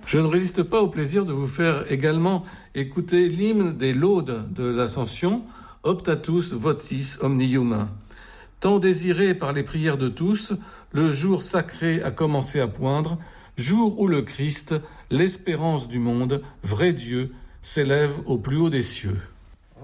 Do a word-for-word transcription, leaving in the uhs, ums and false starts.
Je ne résiste pas au plaisir de vous faire également écouter l'hymne des laudes de l'Ascension, Optatus votis omnium. Tant désiré par les prières de tous, le jour sacré a commencé à poindre, jour où le Christ, l'espérance du monde, vrai Dieu, s'élève au plus haut des cieux.